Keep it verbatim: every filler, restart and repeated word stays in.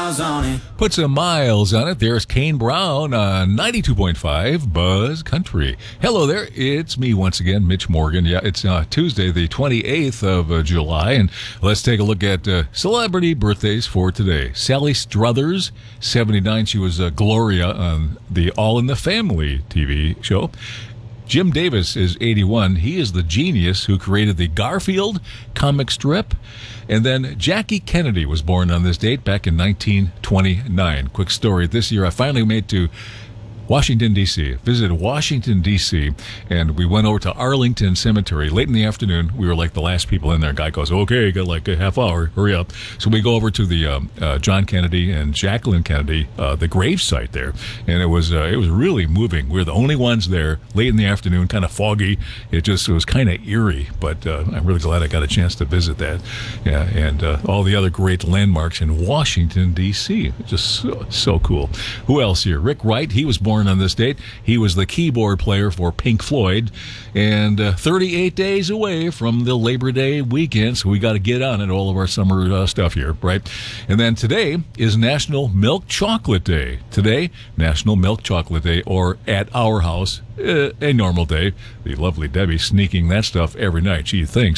miles on it. Put some miles on it. There's Kane Brown on ninety-two point five Buzz Country. Hello there. It's me once again, Mitch Morgan. Yeah, it's uh, Tuesday, the twenty-eighth of uh, July, and let's take a look at uh, celebrity birthdays for today. Sally Struthers, seventy-nine. She was uh, Gloria on the All in the Family T V show. Jim Davis is eighty-one. He is the genius who created the Garfield comic strip. And then Jackie Kennedy was born on this date back in nineteen twenty-nine. Quick story. This year I finally made to Washington, D C Visited Washington, D C, and we went over to Arlington Cemetery. Late in the afternoon, we were like the last people in there. Guy goes, okay, you got like a half hour, hurry up. So we go over to the um, uh, John Kennedy and Jacqueline Kennedy, uh, the grave site there, and it was uh, it was really moving. We were the only ones there, late in the afternoon, kind of foggy. It just it was kind of eerie, but uh, I'm really glad I got a chance to visit that. Yeah, and uh, all the other great landmarks in Washington, D C Just so, so cool. Who else here? Rick Wright, he was born on this date. He was the keyboard player for Pink Floyd, and uh, thirty-eight days away from the Labor Day weekend, so we got to get on it, all of our summer uh, stuff here, right? And then today is National Milk Chocolate Day. Today, National Milk Chocolate Day, or at our house, uh, a normal day. The lovely Debbie sneaking that stuff every night, she thinks.